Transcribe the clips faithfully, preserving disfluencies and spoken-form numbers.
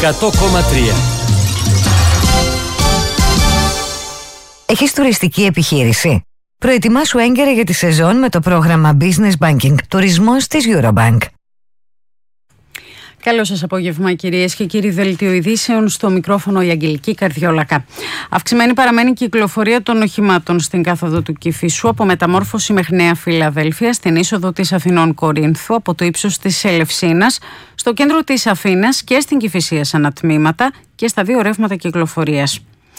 εκατό κόμμα τρία. Έχεις τουριστική επιχείρηση? Προετοιμάσου έγκαιρα για τη σεζόν με το πρόγραμμα Business Banking Τουρισμός της Eurobank. Καλό σας απόγευμα, κυρίες και κύριοι. Δελτίο ειδήσεων, στο μικρόφωνο η Αγγελική Καρδιόλακα. Αυξημένη παραμένει η κυκλοφορία των οχημάτων στην κάθοδο του Κηφισού από Μεταμόρφωση μέχρι Νέα Φιλαδέλφεια, στην είσοδο της Αθηνών Κορίνθου, από το ύψος της Ελευσίνας, στο κέντρο της Αθήνας και στην Κηφισία σαν ανατμήματα και στα δύο ρεύματα κυκλοφορίας.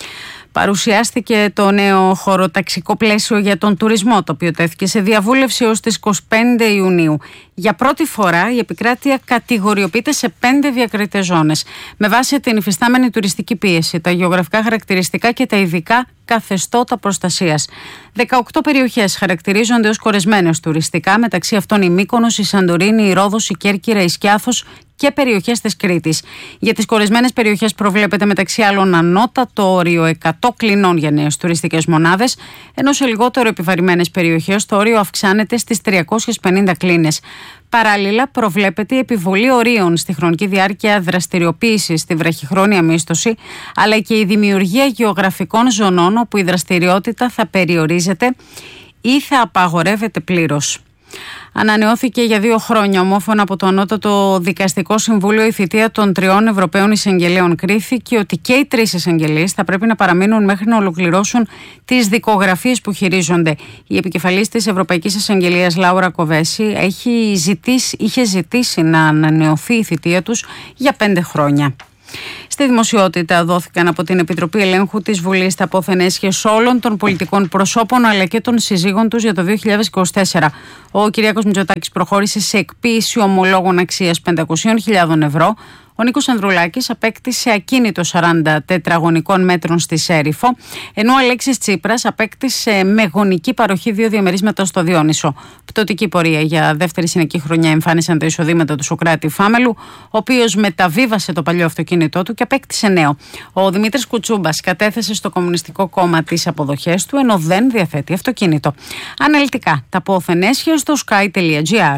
Παρουσιάστηκε το νέο χωροταξικό πλαίσιο για τον τουρισμό, το οποίο τέθηκε σε διαβούλευση ως τις είκοσι πέντε Ιουνίου. Για πρώτη φορά η επικράτεια κατηγοριοποιείται σε πέντε διακριτές ζώνες, με βάση την υφιστάμενη τουριστική πίεση, τα γεωγραφικά χαρακτηριστικά και τα ειδικά καθεστώτα προστασίας. δεκαοκτώ περιοχές χαρακτηρίζονται ως κορεσμένες τουριστικά, μεταξύ αυτών η Μύκονος, η Σαντορίνη, η Ρόδος, η Κέρκυρα, η Σκιάθος και περιοχές της Κρήτης. Για τις κορεσμένες περιοχές προβλέπεται μεταξύ άλλων ανώτατο όριο εκατό κλινών για νέες τουριστικές μονάδες, ενώ σε λιγότερο επιβαρημένες περιοχές το όριο αυξάνεται στις τριακόσιες πενήντα κλίνες. Παράλληλα, προβλέπεται η επιβολή ορίων στη χρονική διάρκεια δραστηριοποίησης στη βραχυχρόνια μίσθωση, αλλά και η δημιουργία γεωγραφικών ζωνών όπου η δραστηριότητα θα περιορίζεται ή θα απαγορεύεται πλήρως. Ανανεώθηκε για δύο χρόνια ομόφωνα από το Ανώτατο Δικαστικό Συμβούλιο η θητεία των τριών Ευρωπαίων Εισαγγελέων. Κρίθηκε ότι και οι τρεις εισαγγελείς θα πρέπει να παραμείνουν μέχρι να ολοκληρώσουν τις δικογραφίες που χειρίζονται. Η επικεφαλής της Ευρωπαϊκής Εισαγγελίας, Λάουρα Κοβέση, έχει ζητήσει, είχε ζητήσει να ανανεωθεί η θητεία τους για πέντε χρόνια. Στη δημοσιότητα δόθηκαν από την Επιτροπή Ελέγχου της Βουλής τα απόθεν έσχες όλων των πολιτικών προσώπων αλλά και των συζύγων τους για το δύο χιλιάδες είκοσι τέσσερα. Ο Κυριάκος Μητσοτάκης προχώρησε σε εκποίηση ομολόγων αξίας πεντακόσιες χιλιάδες ευρώ. Ο Νίκος Ανδρουλάκης απέκτησε ακίνητο σαράντα τετραγωνικών μέτρων στη Σέριφο, ενώ ο Αλέξης Τσίπρας απέκτησε με γονική παροχή δύο διαμερίσματα στο Διόνυσο. Πτωτική πορεία για δεύτερη συνεχή χρονιά εμφάνισαν τα εισοδήματα του Σωκράτη Φάμελου, ο οποίος μεταβίβασε το παλιό αυτοκίνητό του και απέκτησε νέο. Ο Δημήτρης Κουτσούμπας κατέθεσε στο Κομμουνιστικό Κόμμα τις αποδοχές του, ενώ δεν διαθέτει αυτοκίνητο. Αναλυτικά τα πόθεν έσχε στο sky τελεία gr.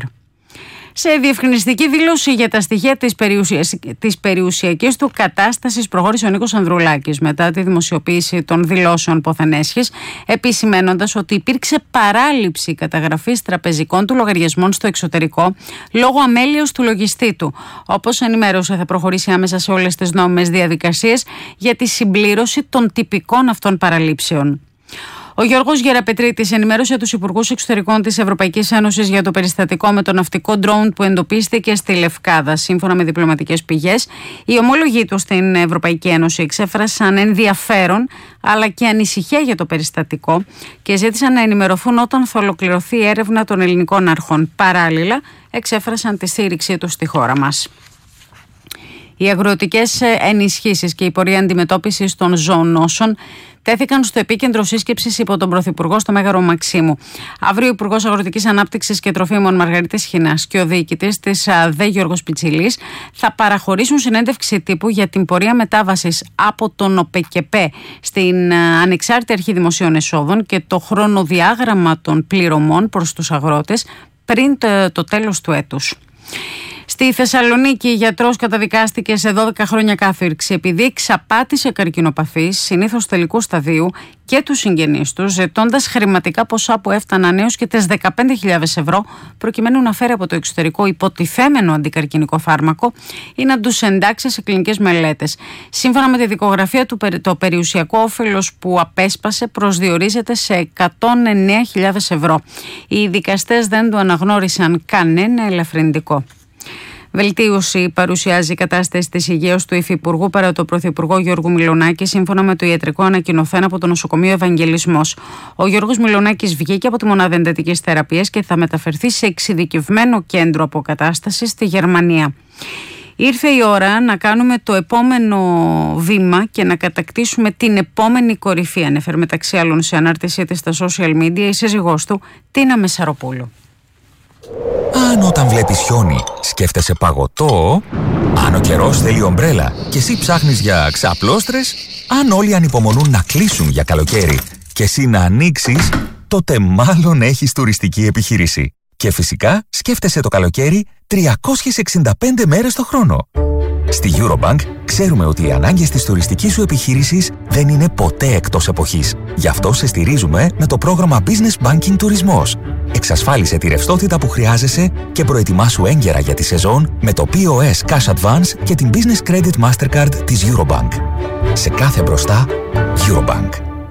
Σε διευκρινιστική δήλωση για τα στοιχεία της, περιουσίας, της περιουσιακής του κατάστασης προχώρησε ο Νίκος Ανδρουλάκης μετά τη δημοσιοποίηση των δηλώσεων ποθενέσχης, επισημένοντας ότι υπήρξε παράληψη καταγραφής τραπεζικών του λογαριασμών στο εξωτερικό λόγω αμέλειας του λογιστή του. Όπως ενημέρωσε, θα προχωρήσει άμεσα σε όλες τις νόμιμες διαδικασίες για τη συμπλήρωση των τυπικών αυτών παραλήψεων. Ο Γιώργος Γεραπετρίτης ενημέρωσε τους Υπουργούς Εξωτερικών της Ευρωπαϊκής Ένωσης για το περιστατικό με το ναυτικό ντρόουν που εντοπίστηκε στη Λευκάδα. Σύμφωνα με διπλωματικές πηγές, οι ομόλογοι του στην Ευρωπαϊκή Ένωση εξέφρασαν ενδιαφέρον αλλά και ανησυχία για το περιστατικό και ζήτησαν να ενημερωθούν όταν θα ολοκληρωθεί η έρευνα των ελληνικών αρχών. Παράλληλα, εξέφρασαν τη στήριξή τους στη χώρα μας. Οι αγροτικές ενισχύσεις και η πορεία αντιμετώπισης των ζωονόσων τέθηκαν στο επίκεντρο σύσκεψης υπό τον Πρωθυπουργό στο Μέγαρο Μαξίμου. Αύριο ο Υπουργός Αγροτικής Ανάπτυξης και Τροφίμων Μαργαρίτης Χινάς και ο διοικητής της ΔΕ Γιώργος Πιτσιλής θα παραχωρήσουν συνέντευξη τύπου για την πορεία μετάβασης από τον ΟΠΕΚΕΠΕ στην Ανεξάρτητη Αρχή Δημοσίων Εσόδων και το χρονοδιάγραμμα των πληρωμών προς τους αγρότες πριν το, το τέλος του έτους. Στη Θεσσαλονίκη, γιατρός καταδικάστηκε σε δώδεκα χρόνια κάθυρξη επειδή εξαπάτησε καρκινοπαθείς, συνήθως τελικού σταδίου, και τους συγγενείς τους, ζητώντας χρηματικά ποσά που έφταναν έως και τις δεκαπέντε χιλιάδες ευρώ, προκειμένου να φέρει από το εξωτερικό υποτιθέμενο αντικαρκινικό φάρμακο ή να τους εντάξει σε κλινικές μελέτες. Σύμφωνα με τη δικογραφία του, το περιουσιακό όφελος που απέσπασε προσδιορίζεται σε εκατόν εννέα χιλιάδες ευρώ. Οι δικαστές δεν του αναγνώρισαν κανένα ελαφρυντικό. Βελτίωση παρουσιάζει η κατάσταση της υγείας του Υφυπουργού παρά το Πρωθυπουργό Γιώργου Μιλονάκη, σύμφωνα με το ιατρικό ανακοινωθέν από το νοσοκομείο Ευαγγελισμός. Ο Γιώργος Μιλονάκης βγήκε από τη μονάδα εντατικής θεραπείας και θα μεταφερθεί σε εξειδικευμένο κέντρο αποκατάστασης στη Γερμανία. Ήρθε η ώρα να κάνουμε το επόμενο βήμα και να κατακτήσουμε την επόμενη κορυφή, ανέφερε μεταξύ άλλων σε ανάρτησή της στα social media η σύζυγός του, Τίνα Μεσαροπούλου. Αν όταν βλέπεις χιόνι σκέφτεσαι παγωτό, αν ο καιρός θέλει ομπρέλα και εσύ ψάχνεις για ξαπλώστρες, αν όλοι ανυπομονούν να κλείσουν για καλοκαίρι και εσύ να ανοίξεις, τότε μάλλον έχεις τουριστική επιχείρηση. Και φυσικά σκέφτεσαι το καλοκαίρι τριακόσιες εξήντα πέντε μέρες το χρόνο. Στη Eurobank ξέρουμε ότι οι ανάγκες της τουριστικής σου επιχείρησης δεν είναι ποτέ εκτός εποχής. Γι' αυτό σε στηρίζουμε με το πρόγραμμα Business Banking Τουρισμός. Εξασφάλισε τη ρευστότητα που χρειάζεσαι και προετοιμάσου έγκαιρα για τη σεζόν με το πι ο ες Cash Advance και την Business Credit Mastercard της Eurobank. Σε κάθε μπροστά, Eurobank.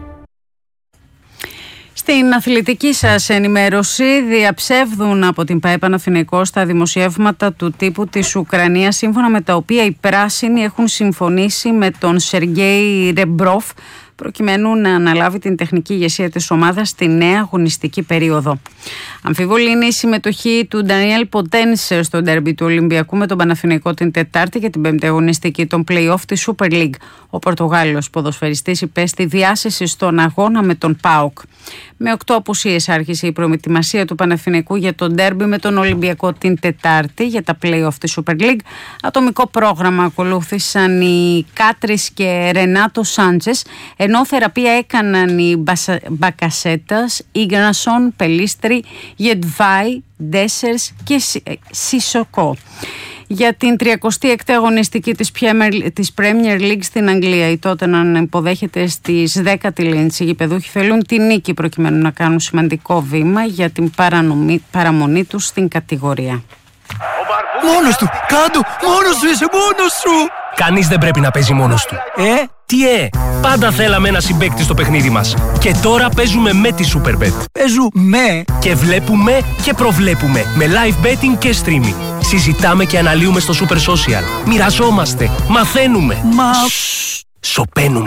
Στην αθλητική σας ενημέρωση, διαψεύδουν από την ΠΑΕ Παναθηναϊκός τα δημοσιεύματα του τύπου της Ουκρανίας, σύμφωνα με τα οποία οι πράσινοι έχουν συμφωνήσει με τον Σεργέη Ρεμπρόφ προκειμένου να αναλάβει την τεχνική ηγεσία της ομάδας στη νέα αγωνιστική περίοδο. Αμφίβολη είναι η συμμετοχή του Ντανιέλ Ποντένσερ στο ντέρμπι του Ολυμπιακού με τον Παναθηναϊκό την Τετάρτη για την πέμπτη αγωνιστική των play-off της Super League. Ο Πορτογάλος ποδοσφαιριστής υπέστη διάσηση στον αγώνα με τον ΠΑΟΚ. Με οκτώ απουσίες άρχισε η προετοιμασία του Παναθηναϊκού για τον ντέρμπι με τον Ολυμπιακό την Τετάρτη για τα play-off της Super League. Ατομικό πρόγραμμα ακολούθησαν οι Κάτρις και Ρενάτο Σάντσες, ενώ θεραπεία έκαναν οι Μπακασέτας, Ίγνασον, Πελίστρη, Γετβάη, Ντέσερς και Σισοκό. Για την τριακοστή έκτη αγωνιστική της Premier League στην Αγγλία, η Tottenham υποδέχεται στις δέκα τη Leeds. Οι γηπεδούχοι θέλουν τη νίκη προκειμένου να κάνουν σημαντικό βήμα για την παρανομή, παραμονή τους στην κατηγορία. Μόνος του! Κάντο! Μόνος σου! Είσαι μόνος σου! Κανείς δεν πρέπει να παίζει μόνος του. Ε? Τι ε! Πάντα θέλαμε ένα συμπαίκτη στο παιχνίδι μας. Και τώρα παίζουμε με τη Superbet. Παίζουμε! Και βλέπουμε και προβλέπουμε με live betting και streaming. Συζητάμε και αναλύουμε στο Super Social. Μοιραζόμαστε. Μαθαίνουμε. Μα... Σωπαίνουμε.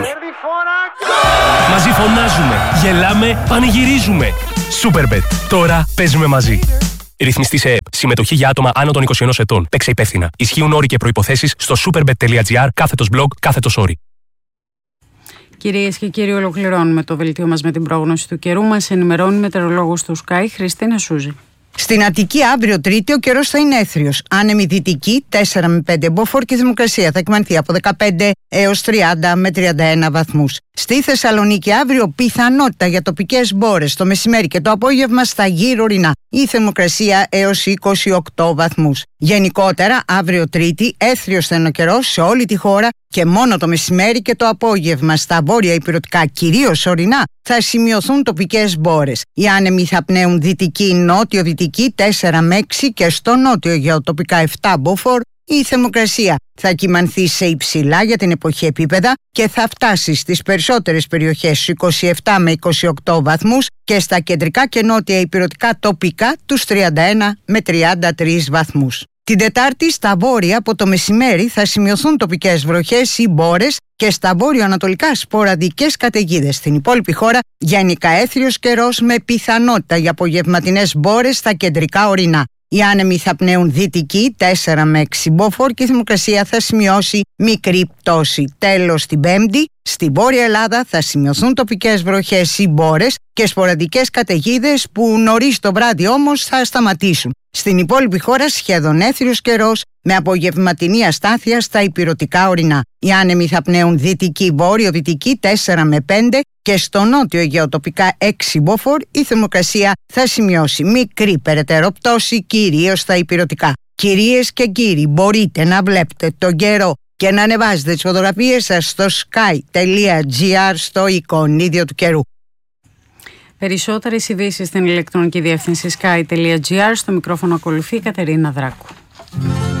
Μαζί φωνάζουμε. Γελάμε. Πανηγυρίζουμε. Superbet. Τώρα παίζουμε μαζί. Ρυθμιστή σε ΕΕΠ. Συμμετοχή για άτομα άνω των είκοσι ενός ετών. Παίξε υπεύθυνα. Ισχύουν όροι και προϋποθέσεις στο superbet.gr κάθετος blog κάθετος όροι. Κυρίες και κύριοι, ολοκληρώνουμε το δελτίο μας με την πρόγνωση του καιρού. Μας ενημερώνει μετεωρολόγος του Sky, Χριστίνα Σούζη. Στην Αττική αύριο Τρίτη ο καιρός θα είναι έθριος. Άνεμη δυτική τέσσερα με πέντε μποφόρ και η θερμοκρασία θα εκμανθεί από δεκαπέντε έως τριάντα με τριάντα ένα βαθμούς. Στη Θεσσαλονίκη αύριο πιθανότητα για τοπικές μπόρες το μεσημέρι και το απόγευμα στα γύρω ορεινά. Η θερμοκρασία έως είκοσι οκτώ βαθμούς. Γενικότερα αύριο Τρίτη έθριος θα είναι ο καιρός σε όλη τη χώρα και μόνο το μεσημέρι και το απόγευμα στα βόρεια ηπειρωτικά, κυρίως ορεινά, θα σημειωθούν τοπικές μπόρες. Οι άνεμοι θα πνέουν δυτική νότιο-δυτική τέσσερα με έξι και στο νότιο γεωτοπικά επτά μποφόρ. Η θερμοκρασία θα κυμανθεί σε υψηλά για την εποχή επίπεδα και θα φτάσει στις περισσότερες περιοχές είκοσι επτά με είκοσι οκτώ βαθμούς και στα κεντρικά και νότια ηπειρωτικά τοπικά τους τριάντα ένα με τριάντα τρεις βαθμούς. Την Τετάρτη στα βόρεια από το μεσημέρι θα σημειωθούν τοπικές βροχές ή μπόρες και στα βόρειο-ανατολικά σποραδικές καταιγίδες. Στην υπόλοιπη χώρα γενικά έθριος καιρός με πιθανότητα για απογευματινές μπόρες στα κεντρικά ορεινά. Οι άνεμοι θα πνέουν δυτική τέσσερα με έξι μποφόρ και η θερμοκρασία θα σημειώσει μικρή πτώση. Τέλος την Πέμπτη, στη Βόρεια Ελλάδα θα σημειωθούν τοπικές βροχές ή μπόρες και σποραδικές καταιγίδες που νωρίς το βράδυ όμως θα σταματήσουν. Στην υπόλοιπη χώρα σχεδόν έθριος καιρός με απογευματινή αστάθεια στα ηπειρωτικά ορεινά. Οι άνεμοι θα πνέουν δυτική βόρειο-δυτική τέσσερα με πέντε και στο νότιο γεωτοπικά έξι μποφόρ η θερμοκρασία θα σημειώσει μικρή περαιτέρω πτώση κυρίως στα ηπειρωτικά. Κυρίες και κύριοι, μπορείτε να βλέπετε τον καιρό και να ανεβάζετε τις φωτογραφίες σας στο sky.gr στο εικονίδιο του καιρού. Περισσότερες ειδήσεις στην ηλεκτρονική διεύθυνση sky.gr. Στο μικρόφωνο ακολουθεί η Κατερίνα Δράκου.